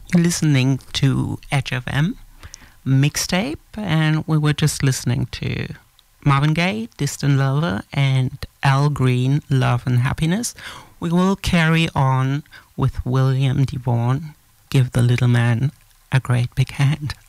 You're listening to Edge FM mixtape, and we were just listening to Marvin Gaye, Distant Lover, and Al Green, Love and Happiness. We will carry on with William DeVaughn, Give the Little Man a Great Big Hand.